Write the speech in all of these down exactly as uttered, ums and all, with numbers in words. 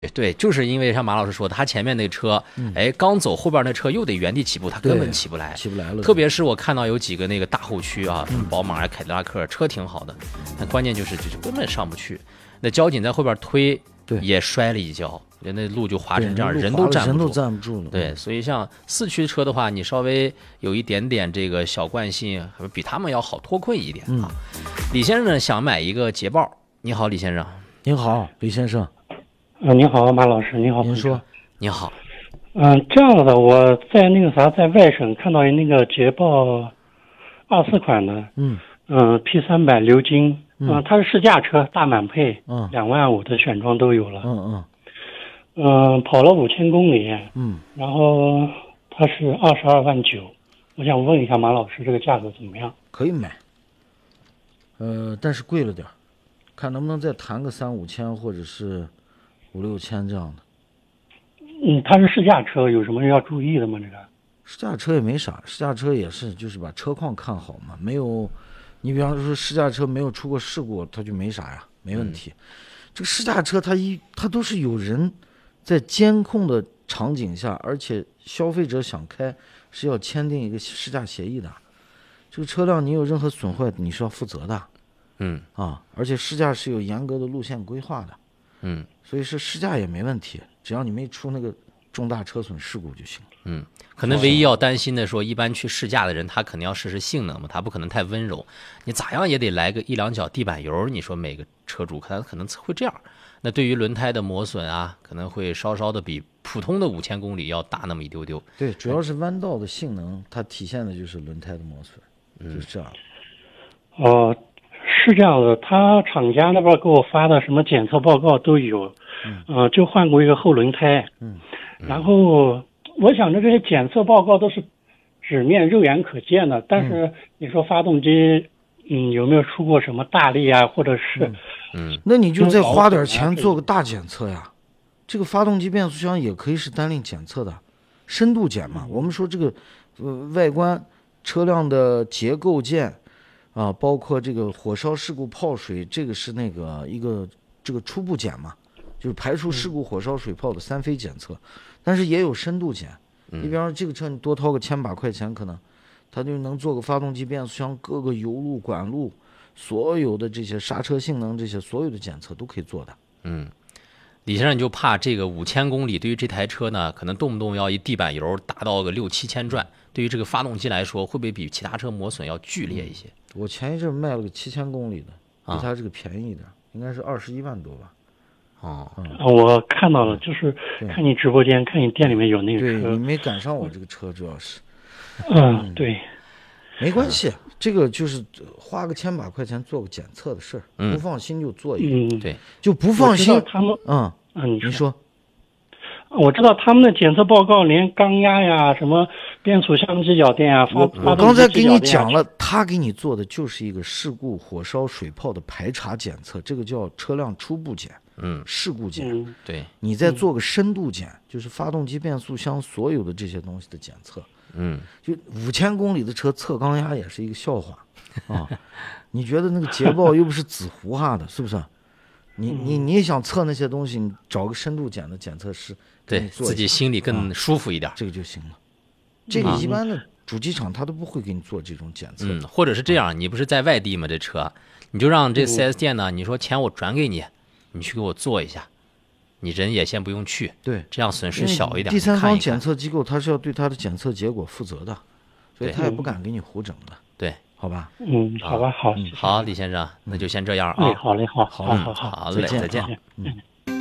对，就是因为像马老师说的，他前面那车，嗯、哎，刚走，后边那车又得原地起步，他根本起不来， 起不来了。 特别是我看到有几个那个大后驱啊，什么宝马啊、凯迪拉克，车挺好的，但关键就是就是根本上不去。那交警在后边推， 对， 也摔了一跤，那路就滑成这样，人都站不住， 人都站不住了。 对，所以像四驱车的话，你稍微有一点点这个小惯性，比他们要好脱困一点啊。嗯、李先生呢想买一个捷豹，你好，李先生。 您好，李先生。 呃，您好，马老师，您好， 您说， 你好。 嗯、呃，这样的，我在那个啥，在外省看到那个捷豹二四款的， 嗯嗯、呃、，P 三百鎏金，嗯、呃，它是试驾车，大满配， 嗯， 两万五的选装都有了， 嗯嗯， 嗯、呃，跑了五千公里， 嗯， 然后它是二十二万九，我想问一下马老师，这个价格怎么样？ 可以买，呃，但是贵了点，看能不能再谈个三五千，或者是五六千这样的。 嗯，它是试驾车，有什么要注意的吗？这个试驾车也没啥，试驾车也是就是把车况看好嘛，没有，你比方说试驾车没有出过事故，它就没啥呀，没问题。嗯、这个试驾车它一它都是有人在监控的场景下，而且消费者想开是要签订一个试驾协议的。这个车辆你有任何损坏，你是要负责的。 嗯啊，而且试驾是有严格的路线规划的。 嗯， 所以是试驾也没问题，只要你没出那个重大车损事故就行。 嗯，可能唯一要担心的说，一般去试驾的人，他肯定要试试性能嘛，他不可能太温柔，你咋样也得来个一两脚地板油。你说每个车主可能可能会这样，那对于轮胎的磨损啊，可能会稍稍的比普通的五千公里要大那么一丢丢。 对，主要是弯道的性能，它体现的就是轮胎的磨损， 嗯、 就是这样。 哦、呃。是这样的，他厂家那边给我发的什么检测报告都有，嗯，呃，就换过一个后轮胎， 嗯， 然后我想着这些检测报告都是纸面肉眼可见的，但是你说发动机，嗯，有没有出过什么大力啊，或者是， 嗯， 那你就再花点钱做个大检测呀。这个发动机变速箱也可以是单令检测的，深度检嘛。我们说这个，呃，外观车辆的结构件。啊，包括这个火烧事故泡水，这个是那个一个这个初步检嘛，就是排除事故火烧水泡的三非检测，但是也有深度检。你比方说这个车你多掏个千把块钱，可能它就能做个发动机、变速箱各个油路、管路，所有的这些刹车性能这些所有的检测都可以做的。 嗯，李先生就怕这个五千公里对于这台车呢，可能动不动要一地板油达到个六七千转，对于这个发动机来说，会不会比其他车磨损要剧烈一些？ 我前一阵卖了个七千公里的，比它这个便宜一点，啊、应该是二十一万多吧。 哦， 嗯，我看到了，就是看你直播间，看你店里面有那个车。 对，你没赶上我这个车，主要是。 嗯，对。 没关系，这个就是花个千把块钱做个检测的事儿， 嗯、 不放心就做一个。 嗯， 对， 就不放心。 他们， 嗯嗯， 你说。 我知道他们的检测报告连缸压呀、什么变速箱机脚垫啊、发我刚才给你讲了，他给你做的就是一个事故火烧水泡的排查检测，这个叫车辆初步检， 嗯， 事故检。 嗯， 对， 你再做个深度检，就是发动机、变速箱所有的这些东西的检测。 嗯， 就五千公里的车测缸压也是一个笑话啊！你觉得那个捷豹又不是纸糊哈的，是不是？你你你也想测那些东西，你找个深度检的检测师， 对自己心里更舒服一点， 啊、这个就行了。这个一般的主机厂他都不会给你做这种检测。 嗯，或者是这样，你不是在外地吗？这车，你就让这 四 S 店呢，你说钱我转给你，你去给我做一下，你人也先不用去， 对， 这样损失小一点。 第三方检测机构他是要对他的检测结果负责的，所以他也不敢给你胡整的。 对。 好吧， 嗯，好吧，好， 嗯、好，李先生，那就先这样啊。 哎，好嘞，好， 好， 好， 好，好嘞，再见。 嗯。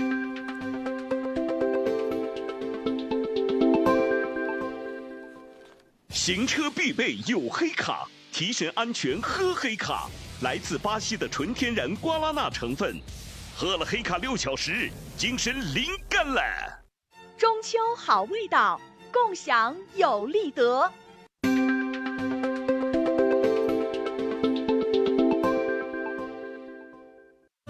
行车必备有黑卡，提神安全喝黑卡，来自巴西的纯天然瓜拉纳成分，喝了黑卡六小时，精神灵感了。 中秋好味道，共享有利得。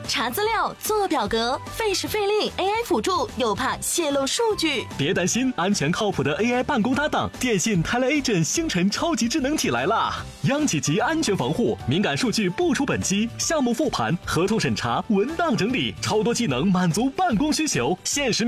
查资料、做表格，费时费力 ，A I 辅助又怕泄露数据。 别担心，安全靠谱的 A I 办公搭档，电信 TeleAgent 星辰超级智能体来啦！央企级安全防护，敏感数据不出本机，项目复盘、合同审查、文档整理，超多技能满足办公需求，限时。